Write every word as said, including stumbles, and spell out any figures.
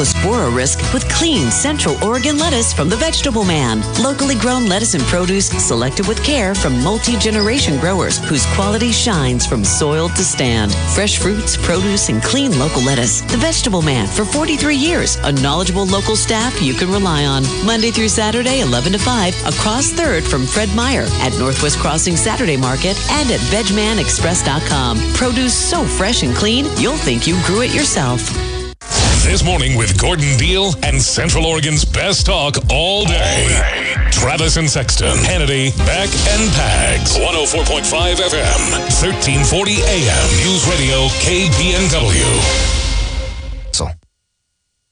sporo risk with clean Central Oregon lettuce from the Vegetable Man. Locally grown lettuce and produce selected with care from multi-generation growers whose quality shines from soil to stand. Fresh fruits, produce, and clean local lettuce. The Vegetable Man for forty-three years. A knowledgeable local staff you can rely on. Monday through Saturday, eleven to five, across third from Fred Meyer at Northwest Crossing Saturday Market and at veg man express dot com. Produce so fresh and clean, you'll think you grew it yourself. This morning with Gordon Deal and Central Oregon's best talk all day. Travis and Sexton, Hannity, Beck and Pags. one oh four point five F M, thirteen forty A M. News Radio K B N W.